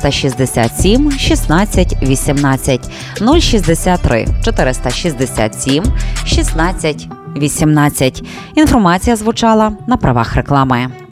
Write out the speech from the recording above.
467 16 18 063 467 16 18. Інформація звучала на правах реклами.